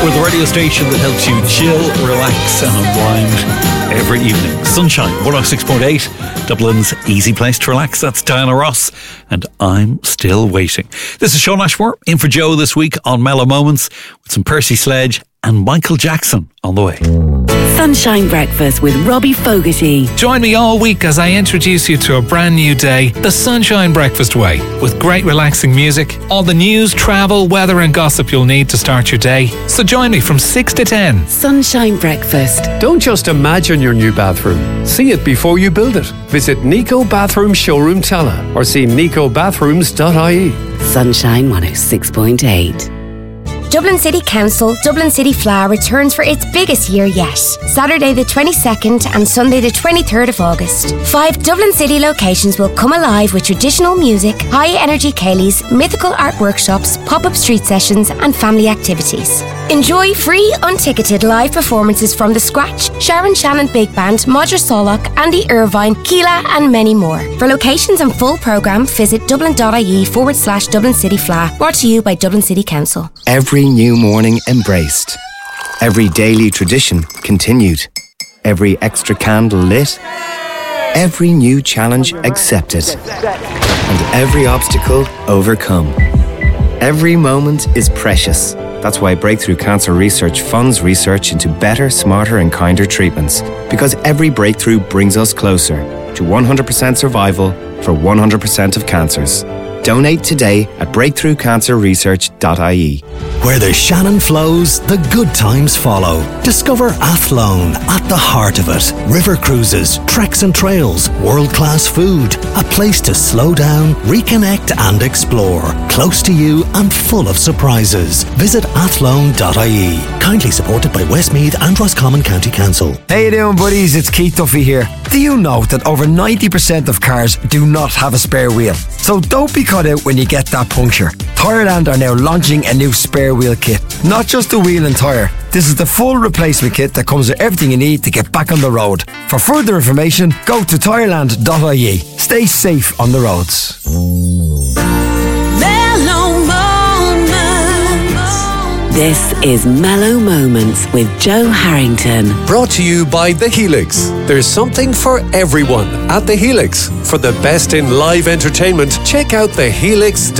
the radio station that helps you chill, relax and unwind every evening. Sunshine 106.8, Dublin's easy place to relax. That's Diana Ross and I'm Still Waiting. This is Sean Ashmore in for Joe this week on Mellow Moments with some Percy Sledge and Michael Jackson on the way. Sunshine Breakfast with Robbie Fogarty. Join me all week as I introduce you to a brand new day, the Sunshine Breakfast way, with great relaxing music, all the news, travel, weather and gossip you'll need to start your day. So join me from 6 to 10. Sunshine Breakfast. Don't just imagine your new bathroom. See it before you build it. Visit Nico Bathroom Showroom Tala or see nicobathrooms.ie. Sunshine 106.8. Dublin City Council, Dublin City Flower returns for its biggest year yet. Saturday the 22nd and Sunday the 23rd of August. 5 Dublin City locations will come alive with traditional music, high-energy ceilidhs, mythical art workshops, pop-up street sessions and family activities. Enjoy free, unticketed live performances from The Scratch, Sharon Shannon Big Band, Modra Solok, Andy Irvine, Keela and many more. For locations and full programme, visit dublin.ie/Dublin City Fla. Brought to you by Dublin City Council. Every new morning embraced. Every daily tradition continued. Every extra candle lit. Every new challenge accepted. And every obstacle overcome. Every moment is precious. That's why Breakthrough Cancer Research funds research into better, smarter and kinder treatments. Because every breakthrough brings us closer to 100% survival for 100% of cancers. Donate today at breakthroughcancerresearch.ie. Where the Shannon flows, the good times follow. Discover Athlone at the heart of it. River cruises, treks and trails, world-class food. A place to slow down, reconnect and explore. Close to you and full of surprises. Visit athlone.ie. Kindly supported by Westmeath and Roscommon County Council. How you doing, buddies? It's Keith Duffy here. Do you know that over 90% of cars do not have a spare wheel? So don't be caught out when you get that puncture. Tyreland are now launching a new spare wheel kit. Not just the wheel and tyre. This is the full replacement kit that comes with everything you need to get back on the road. For further information, go to tyreland.ie. Stay safe on the roads. This is Mellow Moments with Joe Harrington. Brought to you by The Helix. There's something for everyone at The Helix. For the best in live entertainment, check out thehelix.ie.